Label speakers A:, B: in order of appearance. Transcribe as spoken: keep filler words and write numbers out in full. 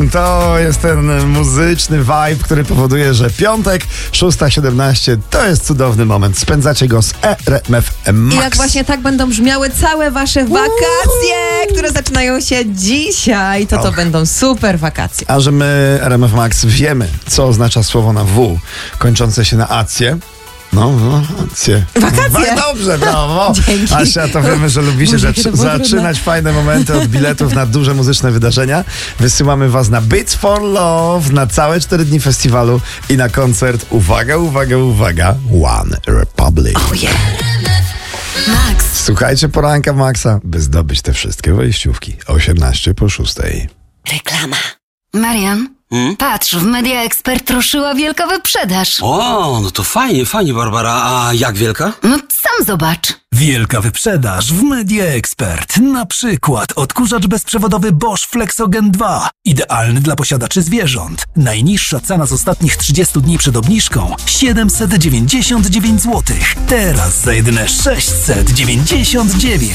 A: To jest ten muzyczny vibe, który powoduje, że piątek, szósta siedemnaście to jest cudowny moment. Spędzacie go z R M F Max.
B: I jak właśnie tak będą brzmiały całe wasze wakacje, które zaczynają się dzisiaj, to to
A: Och.
B: będą super wakacje.
A: A że my, R M F Max, wiemy, co oznacza słowo na W, kończące się na ację. No, no, acje.
B: Wakacje.
A: Dobrze, brawo.
B: Dzięki.
A: Asia, to wiemy, że lubicie
B: Boże,
A: zac-
B: jakie to było
A: zaczynać fajne momenty od biletów na duże muzyczne wydarzenia. Wysyłamy was na Beats for Love, na całe cztery dni festiwalu i na koncert, uwaga, uwaga, uwaga, One Republic.
B: Oh yeah.
C: Max.
A: Słuchajcie poranka Maxa, by zdobyć te wszystkie wejściówki. osiemnaście po szóstej.
C: Reklama. Marian,
D: Hmm?
C: patrz, w Media Expert ruszyła wielka wyprzedaż.
D: O, no to fajnie, fajnie, Barbara. A jak wielka?
C: No sam zobacz.
E: Wielka wyprzedaż w Media Expert. Na przykład odkurzacz bezprzewodowy Bosch Flexogen dwa. Idealny dla posiadaczy zwierząt. Najniższa cena z ostatnich trzydziestu dni przed obniżką siedemset dziewięćdziesiąt dziewięć złotych. Teraz za jedyne sześćset dziewięćdziesiąt dziewięć.